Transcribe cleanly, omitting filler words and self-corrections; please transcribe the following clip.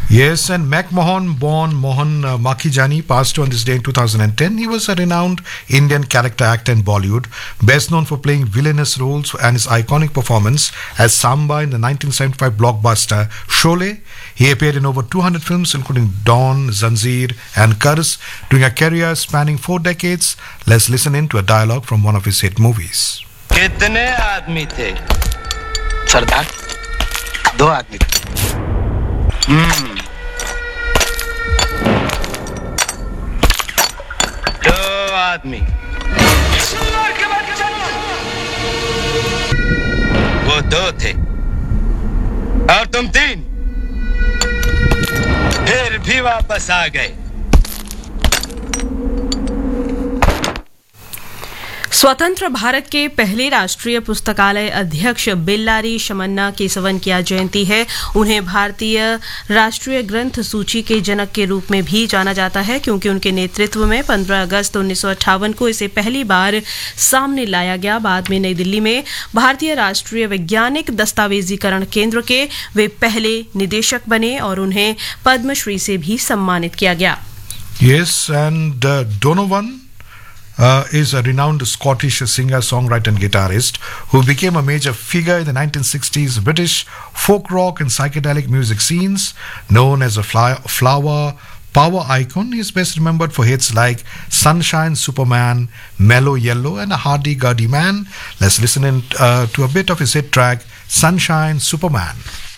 Yes, and McMahon, born Mohan Makhijani, passed on this day in 2010. He was a renowned Indian character actor in Bollywood, best known for playing villainous roles and his iconic performance as Samba in the 1975 blockbuster Sholay. He appeared in over 200 films, including Dawn, Zanjeer, and Kars, during a career spanning 4 decades. Let's listen in to a dialogue from one of his hit movies. कितने आदमी थे सरदार? 2 आदमी थे। दो आदमी। वो 2 थे और तुम 3, फिर भी वापस आ गए। स्वतंत्र भारत के पहले राष्ट्रीय पुस्तकालय अध्यक्ष बेल्लारी शमन्ना केशवन की आज जयंती है। उन्हें भारतीय राष्ट्रीय ग्रंथ सूची के जनक के रूप में भी जाना जाता है, क्योंकि उनके नेतृत्व में 15 अगस्त 1958 को इसे पहली बार सामने लाया गया। बाद में नई दिल्ली में भारतीय राष्ट्रीय वैज्ञानिक दस्तावेजीकरण केंद्र के वे पहले निदेशक बने और उन्हें पद्मश्री से भी सम्मानित किया गया। Yes, and Donovan is a renowned Scottish singer, songwriter and guitarist who became a major figure in the 1960s British folk rock and psychedelic music scenes. Known as a flower power icon, he is best remembered for hits like Sunshine Superman, Mellow Yellow and A Hardy Gurdy Man. Let's listen in to a bit of his hit track, Sunshine Superman.